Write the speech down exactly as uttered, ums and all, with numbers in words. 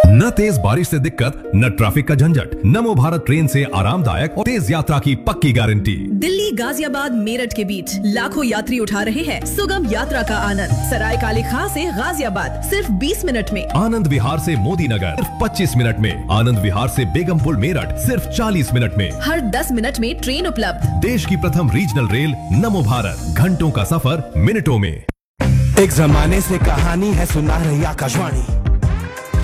न तेज बारिश से दिक्कत, न ट्रैफिक का झंझट। नमो भारत ट्रेन से आरामदायक और तेज यात्रा की पक्की गारंटी। दिल्ली गाजियाबाद मेरठ के बीच लाखों यात्री उठा रहे हैं सुगम यात्रा का आनंद। सराय काले खां से गाजियाबाद सिर्फ बीस मिनट में। आनंद विहार से मोदी नगर सिर्फ पच्चीस मिनट में। आनंद विहार से बेगमपुर मेरठ सिर्फ चालीस मिनट में। हर दस मिनट में ट्रेन उपलब्ध। देश की प्रथम रीजनल रेल नमो भारत, घंटों का सफर मिनटों में। एक जमाने से कहानी है सुना रही आकाशवाणी।